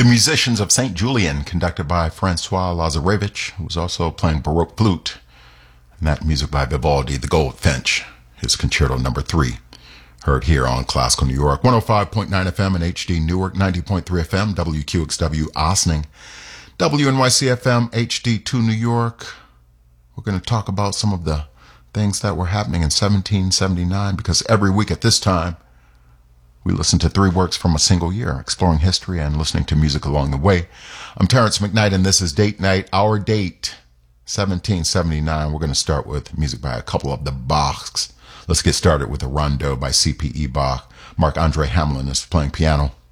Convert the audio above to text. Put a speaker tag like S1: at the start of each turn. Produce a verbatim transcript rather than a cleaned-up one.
S1: The Musicians of Saint Julian, conducted by Francois Lazarevich, who was also playing Baroque flute. And that music by Vivaldi, The Goldfinch, his concerto number three. Heard here on Classical New York, one oh five point nine F M and H D Newark, ninety point three F M, W Q X W Ossining, W N Y C F M, H D two New York. We're going to talk about some of the things that were happening in seventeen seventy-nine, because every week at this time, we listen to three works from a single year, exploring history and listening to music along the way. I'm Terrence McKnight, and this is Date Night. Our date, seventeen seventy-nine. We're going to start with music by a couple of the Bachs. Let's get started with a rondo by C P E Bach. Marc-Andre Hamelin is playing piano.